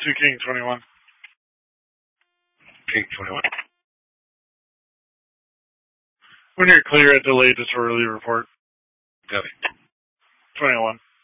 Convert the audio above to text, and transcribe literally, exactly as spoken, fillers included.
to King twenty-one. King twenty-one. When you're clear, a delayed disorderly report. Copy. twenty-one.